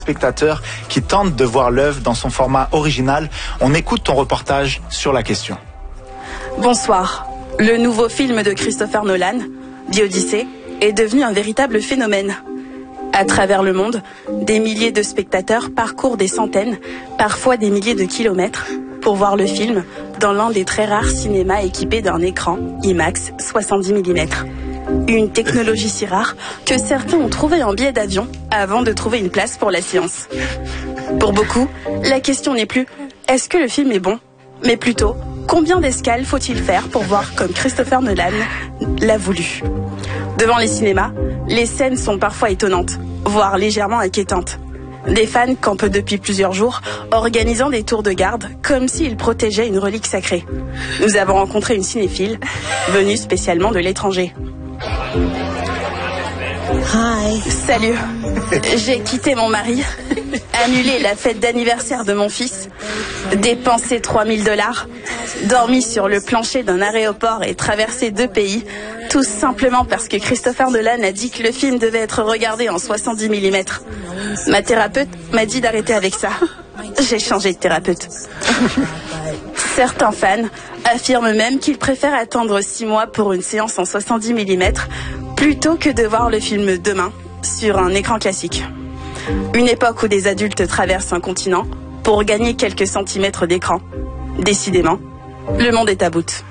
Spectateurs qui tentent de voir l'œuvre dans son format original. On écoute ton reportage sur la question. Bonsoir. Le nouveau film de Christopher Nolan, The Odyssey, est devenu un véritable phénomène. À travers le monde, des milliers de spectateurs parcourent des centaines, parfois des milliers de kilomètres, pour voir le film dans l'un des très rares cinémas équipés d'un écran IMAX 70 mm. Une technologie si rare que certains ont trouvé un billet d'avion avant de trouver une place pour la séance. Pour beaucoup, la question n'est plus « est-ce que le film est bon ?», mais plutôt « combien d'escales faut-il faire pour voir comme Christopher Nolan l'a voulu ?» Devant les cinémas, les scènes sont parfois étonnantes, voire légèrement inquiétantes. Des fans campent depuis plusieurs jours, organisant des tours de garde, comme s'ils protégeaient une relique sacrée. Nous avons rencontré une cinéphile, venue spécialement de l'étranger. Hi. Salut. J'ai quitté mon mari, annulé la fête d'anniversaire de mon fils, dépensé $3000, dormi sur le plancher d'un aéroport et traversé 2 pays, tout simplement parce que Christopher Nolan a dit que le film devait être regardé en 70 mm. Ma thérapeute m'a dit d'arrêter avec ça. J'ai changé de thérapeute. Certains fans affirment même qu'ils préfèrent attendre 6 mois pour une séance en 70 mm plutôt que de voir le film demain sur un écran classique. Une époque où des adultes traversent un continent pour gagner quelques centimètres d'écran. Décidément, le monde est à bout.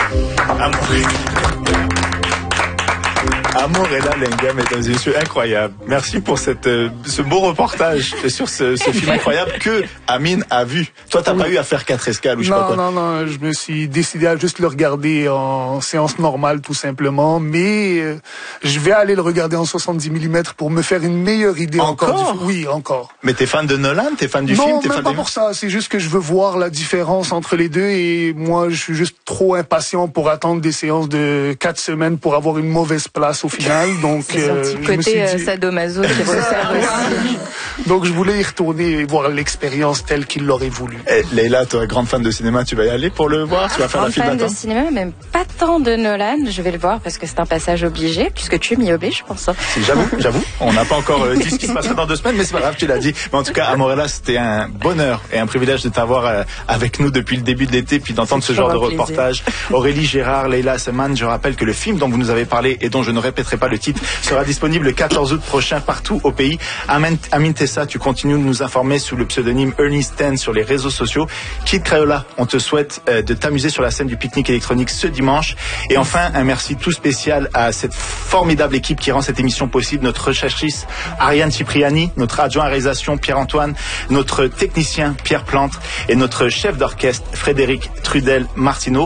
Amorella Lenga, mesdames et messieurs, incroyable. Merci pour ce beau reportage sur ce film incroyable que Amine a vu. Toi, t'as pas eu à faire 4 escales ou je sais pas quoi. Non, je me suis décidé à juste le regarder en séance normale tout simplement, mais je vais aller le regarder en 70 mm pour me faire une meilleure idée encore. Oui, encore. Mais t'es fan de Nolan? T'es fan du film? Non, même pas pour ça. C'est juste que je veux voir la différence entre les deux et moi, je suis juste trop impatient pour attendre des séances de 4 semaines pour avoir une mauvaise place au final. Donc, c'est son petit côté sadomaso qui ressort aussi. Donc je voulais y retourner et voir l'expérience telle qu'il l'aurait voulu. Leïla, toi, grande fan de cinéma, tu vas y aller pour le voir? Tu vas faire la file d'attente? Fan de cinéma, même pas tant de Nolan. Je vais le voir parce que c'est un passage obligé, puisque tu m'y obliges, je pense. J'avoue. On n'a pas encore dit ce qui se passera dans 2 semaines, mais c'est pas grave, tu l'as dit. Mais en tout cas, Amorella, c'était un bonheur et un privilège de t'avoir avec nous depuis le début de l'été, puis d'entendre ce genre de reportage. Aurélie Gérard, Leïla Seman, je rappelle que le film dont vous nous avez parlé et dont je ne répéterai pas le titre sera disponible le 14 août prochain partout au pays. Amine Tessa, tu continues de nous informer sous le pseudonyme Ernie Stan sur les réseaux sociaux. Kid Crayola, on te souhaite de t'amuser sur la scène du pique-nique électronique ce dimanche. Et enfin, un merci tout spécial à cette formidable équipe qui rend cette émission possible. Notre recherchiste Ariane Cipriani, notre adjoint à réalisation Pierre-Antoine, notre technicien Pierre Plante et notre chef d'orchestre Frédéric Trudel Martineau.